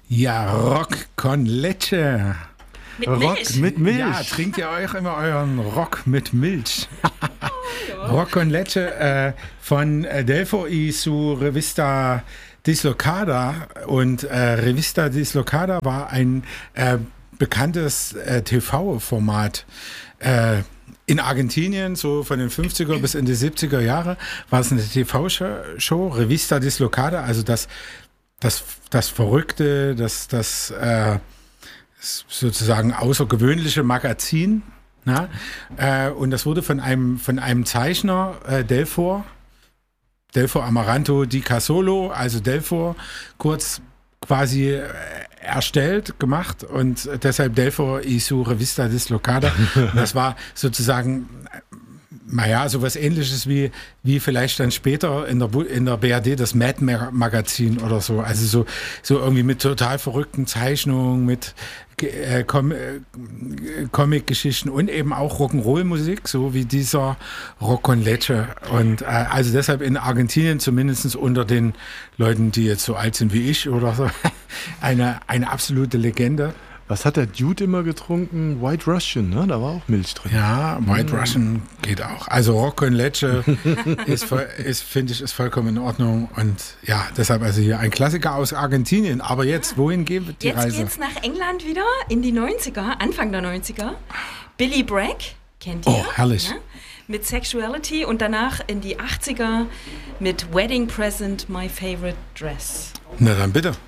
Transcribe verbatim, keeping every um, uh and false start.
Ja, Rock con Leche. Mit Rock Milch. mit Milch. Ja, trinkt ihr euch immer euren Rock mit Milch. ja. Rock con Leche äh, von Delfo y su Revista Dislocada. Und äh, Revista Dislocada war ein äh, bekanntes äh, T V-Format äh, in Argentinien, so von den fünfziger bis in die siebziger Jahre, war es eine T V-Show, Revista Dislocada, also das Das, das Verrückte, das, das äh, sozusagen außergewöhnliche Magazin. Na? Äh, und das wurde von einem, von einem Zeichner, äh, Delfor, Delfor Amaranto di Casolo, also Delfor, kurz quasi äh, erstellt, gemacht und deshalb Delfor y su Revista Dislocada. Das war sozusagen... Naja, sowas Ähnliches wie, wie vielleicht dann später in der, in der B R D das Mad-Magazin oder so. Also so, so irgendwie mit total verrückten Zeichnungen, mit äh, Com äh, Comic-Geschichten und eben auch Rock'n'Roll-Musik, so wie dieser Rock con Leche. Und äh, also deshalb in Argentinien, zumindest unter den Leuten, die jetzt so alt sind wie ich oder so, eine, eine absolute Legende. Was hat der Dude immer getrunken? White Russian, ne? Da war auch Milch drin. Ja, White mm. Russian geht auch. Also Rock con Leche ist, ist finde ich, ist vollkommen in Ordnung. Und ja, deshalb also hier ein Klassiker aus Argentinien. Aber jetzt, wohin geht die Jetzt Reise? Jetzt geht's nach England wieder, in die neunziger, Anfang der neunziger. Billy Bragg, kennt ihr? Oh, herrlich. Ja? Mit Sexuality und danach in die achtziger mit Wedding Present, My Favorite Dress. Na dann bitte.